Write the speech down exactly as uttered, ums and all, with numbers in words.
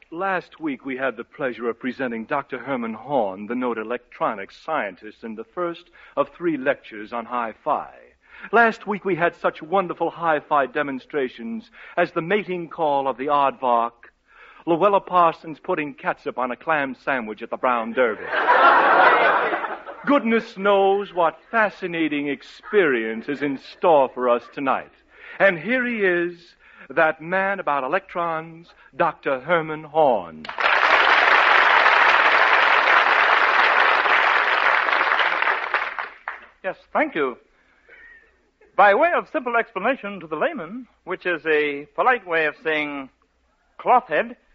last week we had the pleasure of presenting Doctor Herman Horn, the noted electronics scientist, in the first of three lectures on hi-fi. Last week we had such wonderful hi-fi demonstrations as the mating call of the aardvark, Luella Parsons putting catsup on a clam sandwich at the Brown Derby. Goodness knows what fascinating experience is in store for us tonight. And here he is, that man about electrons, Doctor Herman Horn. Yes, thank you. By way of simple explanation to the layman, which is a polite way of saying cloth head,